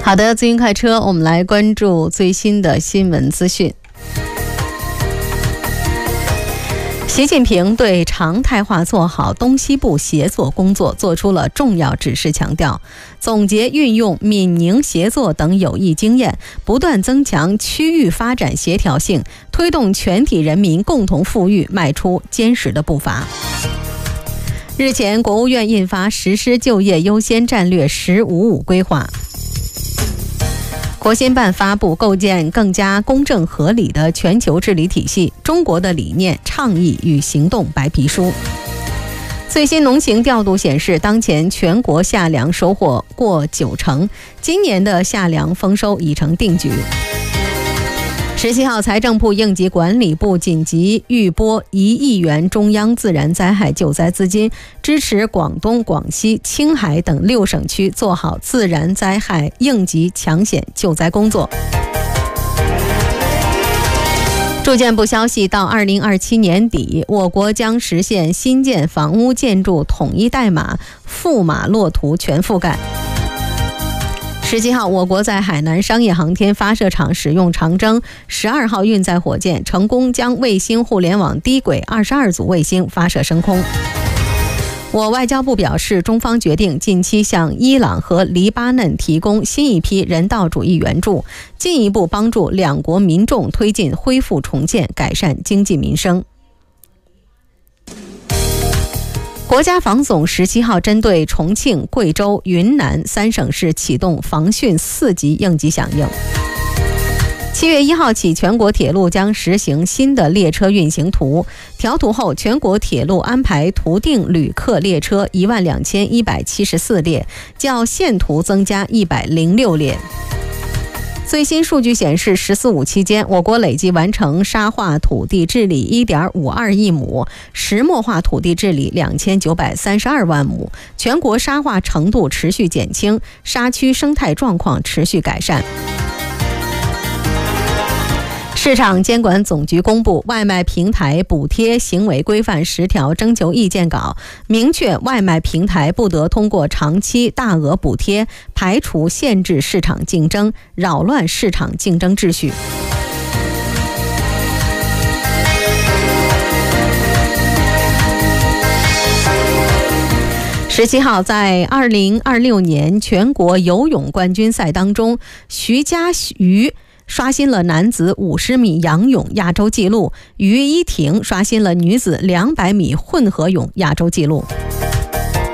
好的，资讯快车，我们来关注最新的新闻资讯。习近平对常态化做好东西部协作工作作出了重要指示，强调总结运用闽宁协作等有益经验，不断增强区域发展协调性，推动全体人民共同富裕迈出坚实的步伐。日前，国务院印发实施就业优先战略“10-5-5”规划。国新办发布构建更加公正合理的全球治理体系，中国的理念、倡议与行动白皮书。最新农情调度显示，当前全国夏粮收获过90%，今年的夏粮丰收已成定局。17号，财政部应急管理部紧急预拨1亿元中央自然灾害救灾资金，支持广东、广西、青海等6省区做好自然灾害应急抢险救灾工作。住建部消息，到2027年底，我国将实现新建房屋建筑统一代码、富码落图全覆盖。17号，我国在海南商业航天发射场使用长征12号运载火箭，成功将卫星互联网低轨22组卫星发射升空。我外交部表示，中方决定近期向伊朗和黎巴嫩提供新一批人道主义援助，进一步帮助两国民众推进恢复重建，改善经济民生。国家防总17号针对重庆、贵州、云南3省市启动防汛4级应急响应。7月1号起，全国铁路将实行新的列车运行图，调图后，全国铁路安排图定旅客列车12174列，较现图增加106列。最新数据显示，“14-5”期间，我国累计完成沙化土地治理1.52亿亩，石墨化土地治理2932万亩，全国沙化程度持续减轻，沙区生态状况持续改善。市场监管总局公布外卖平台补贴行为规范10条征求意见稿，明确外卖平台不得通过长期大额补贴排除限制市场竞争，扰乱市场竞争秩序。17号，在2026年全国游泳冠军赛当中，徐嘉余刷新了男子50米仰泳亚洲纪录，于一婷刷新了女子200米混合泳亚洲纪录。